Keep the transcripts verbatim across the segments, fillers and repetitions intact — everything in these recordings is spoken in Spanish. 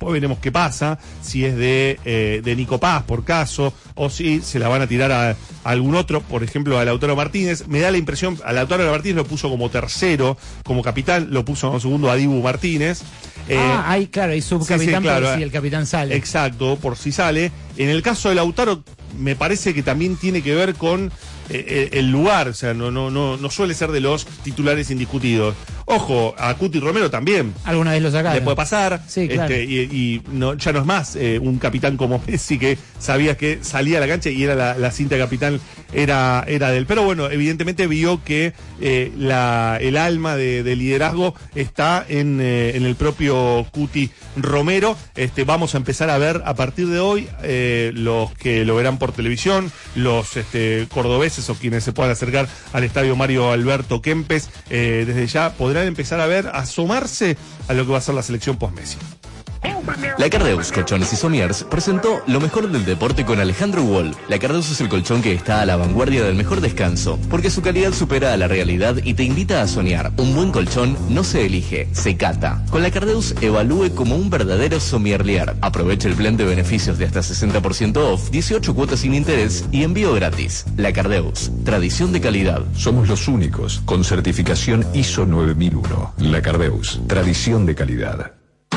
después veremos qué pasa, si es de, eh, de Nico Paz, por caso, o si se la van a tirar a, a algún otro, por ejemplo, a Lautaro Martínez. Me da la impresión, a Lautaro Martínez lo puso como tercero, como capitán, lo puso como segundo a Dibu Martínez. Eh, ah, hay, claro, hay subcapitán sí, sí, claro, por si el capitán sale. Exacto, por si sale. En el caso de Lautaro, me parece que también tiene que ver con eh, el lugar, o sea, no, no, no, no suele ser de los titulares indiscutidos. Ojo, a Cuti Romero también. Alguna vez lo sacaron. Le puede pasar. Sí, claro. Este, y y no, ya no es más eh, un capitán como Messi que sabías que salía a la cancha y era la, la cinta de capitán era, era de él. Pero bueno, evidentemente vio que eh, la, el alma de, de liderazgo está en, eh, en el propio Cuti Romero. Este, vamos a empezar a ver a partir de hoy eh, los que lo verán por televisión, los este, cordobeses o quienes se puedan acercar al estadio Mario Alberto Kempes, eh, desde ya podrán empezar a ver, a asomarse a lo que va a ser la selección post-Messi. La Cardeus Colchones y Somiers presentó lo mejor del deporte con Alejandro Wall. La Cardeus es el colchón que está a la vanguardia del mejor descanso, porque su calidad supera a la realidad y te invita a soñar. Un buen colchón no se elige, se cata. Con la Cardeus evalúe como un verdadero somierlier. Aproveche el plan de beneficios de hasta sesenta por ciento off, dieciocho cuotas sin interés y envío gratis. La Cardeus, tradición de calidad. Somos los únicos con certificación I S O nueve mil uno. La Cardeus, tradición de calidad.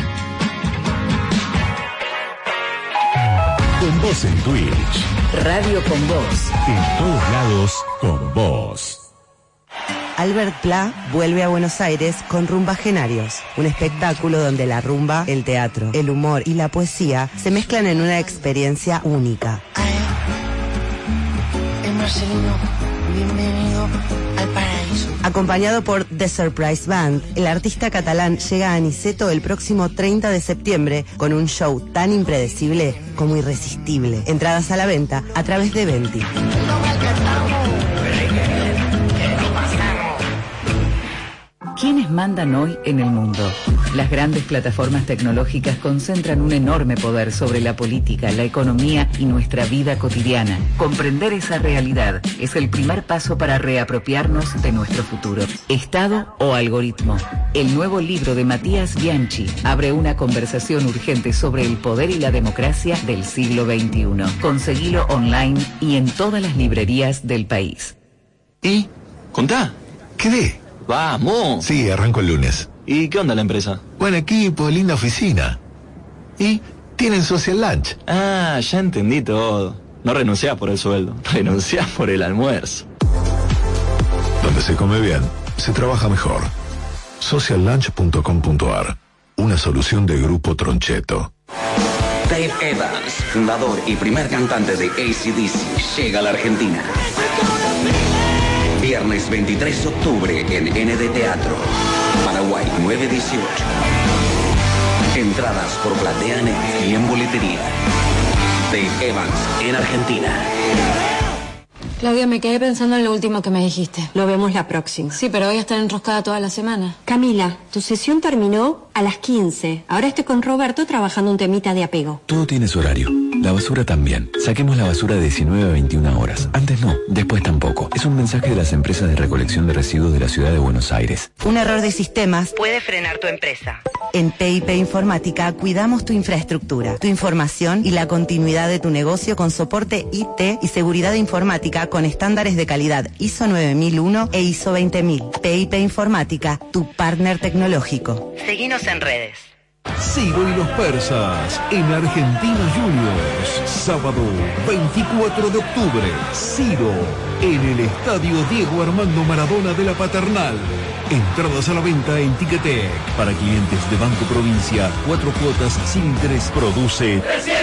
Con vos en Twitch. Radio con vos. En todos lados, con vos. Albert Pla vuelve a Buenos Aires con Rumbagenarios, un espectáculo donde la rumba, el teatro, el humor y la poesía se mezclan en una experiencia única. El Marcelino, bienvenido al paraíso. Acompañado por The Surprise Band, el artista catalán llega a Aniceto el próximo treinta de septiembre con un show tan impredecible como irresistible. Entradas a la venta a través de Venti. ¿Quiénes mandan hoy en el mundo? Las grandes plataformas tecnológicas concentran un enorme poder sobre la política, la economía y nuestra vida cotidiana. Comprender esa realidad es el primer paso para reapropiarnos de nuestro futuro. ¿Estado o algoritmo? El nuevo libro de Matías Bianchi abre una conversación urgente sobre el poder y la democracia del siglo veintiuno. Conseguilo online y en todas las librerías del país. ¿Y? ¿Contá? ¿Qué de? ¡Vamos! Sí, arranco el lunes. ¿Y qué onda la empresa? Buen equipo, linda oficina. Y tienen social lunch. Ah, ya entendí todo. No renunciás por el sueldo, renunciás por el almuerzo. Donde se come bien, se trabaja mejor. social lunch punto com punto a r. Una solución de Grupo Troncheto. Dave Evans, fundador y primer cantante de A C D C, llega a la Argentina. Viernes veintitrés de octubre en N D Teatro, Paraguay nueve dieciocho. Entradas por PlateaNet y en boletería. Dave Evans en Argentina. Claudia, me quedé pensando en lo último que me dijiste. Lo vemos la próxima. Sí, pero voy a estar enroscada toda la semana. Camila, tu sesión terminó a las quince. Ahora estoy con Roberto trabajando un temita de apego. Todo tiene su horario. La basura también. Saquemos la basura de diecinueve a veintiuna horas. Antes no, después tampoco. Es un mensaje de las empresas de recolección de residuos de la ciudad de Buenos Aires. Un error de sistemas puede frenar tu empresa. En P I P Informática cuidamos tu infraestructura, tu información y la continuidad de tu negocio con soporte I T y seguridad informática con estándares de calidad I S O nueve mil uno e I S O veinte mil. P I P Informática, tu partner tecnológico. Seguinos en redes. Ciro y los persas en Argentinos Juniors. Sábado veinticuatro de octubre. Ciro en el Estadio Diego Armando Maradona de la Paternal. Entradas a la venta en Ticketek. Para clientes de Banco Provincia, cuatro cuotas sin interés. Produce